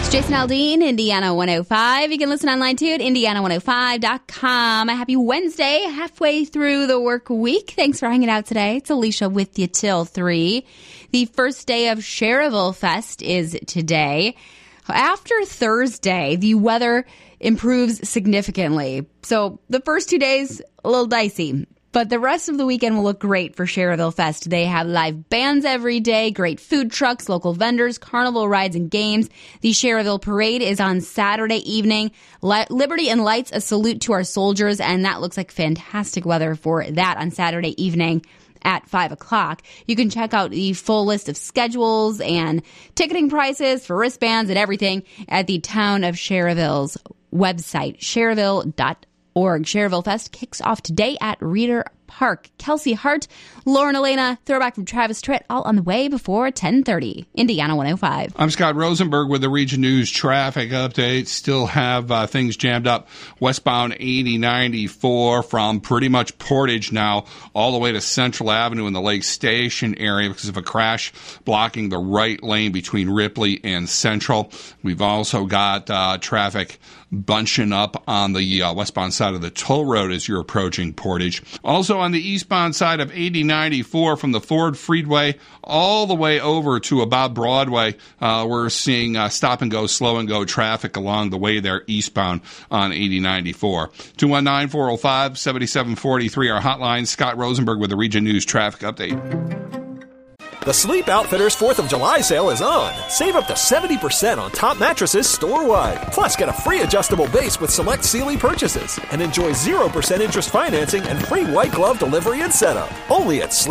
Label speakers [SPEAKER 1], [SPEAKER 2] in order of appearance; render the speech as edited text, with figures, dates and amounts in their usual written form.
[SPEAKER 1] Jason Aldean, Indiana 105. You can listen online too at Indiana105.com. A happy Wednesday, halfway through the work week. Thanks for hanging out today. It's Alicia with you till 3. The first day of Cherville Fest is today. After Thursday, the weather improves significantly. So the first 2 days, a little dicey. But the rest of the weekend will look great for Cherville Fest. They have live bands every day, great food trucks, local vendors, carnival rides, and games. The Cherville Parade is on Saturday evening. Liberty and Lights, a salute to our soldiers, and that looks like fantastic weather for that on Saturday evening at 5 o'clock. You can check out the full list of schedules and ticketing prices for wristbands and everything at the Town of Cherville's website, cherville.org. Cherville Fest kicks off today at Reeder Park. Kelsey Hart, Lauren Elena, throwback from Travis Tritt, all on the way before 10:30. Indiana 105.
[SPEAKER 2] I'm Scott Rosenberg with the Region News traffic update. Still have things jammed up westbound 8094 from pretty much Portage now all the way to Central Avenue in the Lake Station area because of a crash blocking the right lane between Ripley and Central. We've also got traffic bunching up on the westbound side of the toll road as you're approaching Portage. Also on the eastbound side of 8094 from the Ford Freeway all the way over to about Broadway, we're seeing stop and go, slow and go traffic along the way there eastbound on 8094. 219-405-7743, our hotline. Scott Rosenberg with the Region News traffic update.
[SPEAKER 3] The Sleep Outfitters 4th of July sale is on. Save up to 70% on top mattresses store-wide. Plus, get a free adjustable base with select Sealy purchases. And enjoy 0% interest financing and free white glove delivery and setup. Only at Sleep.